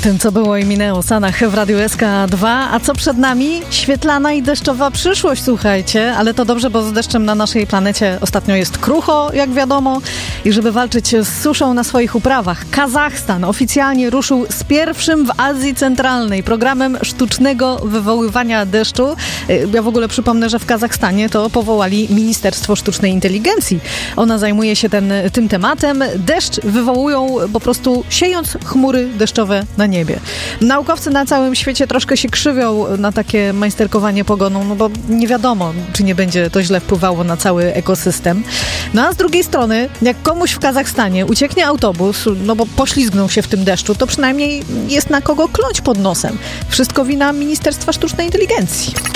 tym, co było i minęło, Sanach w Radiu SK2. A co przed nami? Świetlana i deszczowa przyszłość, słuchajcie. Ale to dobrze, bo z deszczem na naszej planecie ostatnio jest krucho, jak wiadomo. I żeby walczyć z suszą na swoich uprawach, Kazachstan oficjalnie ruszył z pierwszym w Azji Centralnej programem sztucznego wywoływania deszczu. Ja w ogóle przypomnę, że w Kazachstanie to powołali Ministerstwo Sztucznej Inteligencji. Ona zajmuje się tym tematem. Deszcz wywołują po prostu siejąc chmury deszczowe na niebie. Naukowcy na całym świecie troszkę się krzywią na takie majsterkowanie pogodą, no bo nie wiadomo, czy nie będzie to źle wpływało na cały ekosystem. No a z drugiej strony, jak komuś w Kazachstanie ucieknie autobus, no bo poślizgnął się w tym deszczu, to przynajmniej jest na kogo kląć pod nosem. Wszystko wina Ministerstwa Sztucznej Inteligencji.